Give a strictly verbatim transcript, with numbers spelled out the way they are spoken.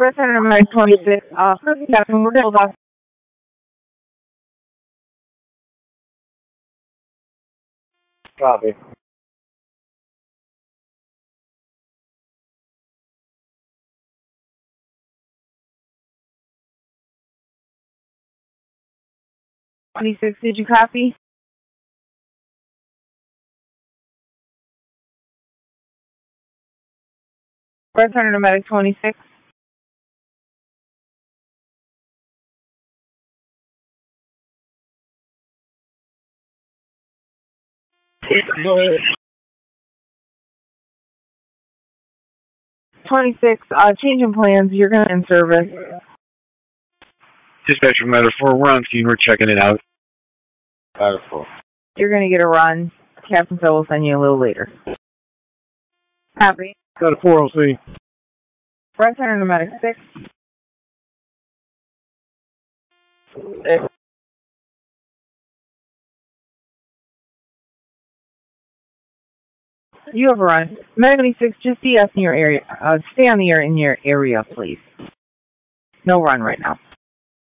First Center Medic twenty-six, uh, first captain, we're going to Copy. twenty-six, did you copy? First Center Medic twenty-six. Go ahead. twenty-six, uh, changing plans, you're going to in service. Dispatcher Matter four, we're on scene, we're checking it out. Matter four. You're going to get a run. Captain Phil will send you a little later. Copy. Got a four oh C. First Center Medic six. Six. You have a run. Medic twenty-six, just see us in your area. Uh, stay on the air in your area, please. No run right now.